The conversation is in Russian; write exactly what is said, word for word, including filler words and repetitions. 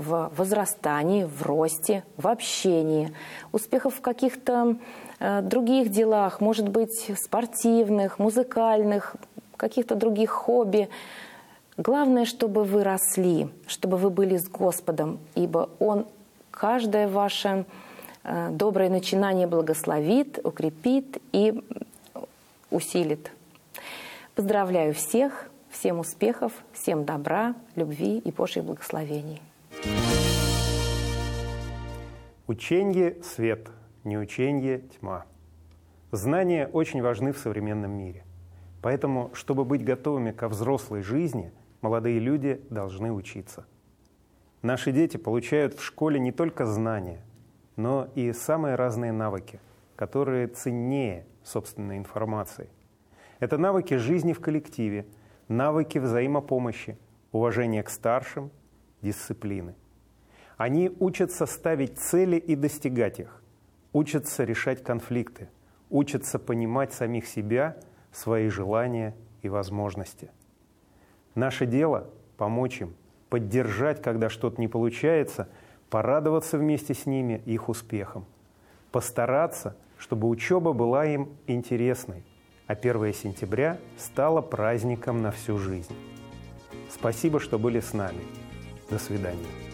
в возрастании, в росте, в общении, успехов в каких-то э, других делах, может быть, спортивных, музыкальных, каких-то других хобби. Главное, чтобы вы росли, чтобы вы были с Господом, ибо Он каждое ваше э, доброе начинание благословит, укрепит и усилит. Поздравляю всех, всем успехов, всем добра, любви и Божьих благословений. Ученье – свет, неученье – тьма. Знания очень важны в современном мире. Поэтому, чтобы быть готовыми ко взрослой жизни, молодые люди должны учиться. Наши дети получают в школе не только знания, но и самые разные навыки, которые ценнее собственной информации. Это навыки жизни в коллективе, навыки взаимопомощи, уважения к старшим, дисциплины. Они учатся ставить цели и достигать их, учатся решать конфликты, учатся понимать самих себя, свои желания и возможности. Наше дело – помочь им, поддержать, когда что-то не получается, порадоваться вместе с ними их успехом, постараться, чтобы учеба была им интересной, а первое сентября стало праздником на всю жизнь. Спасибо, что были с нами. До свидания.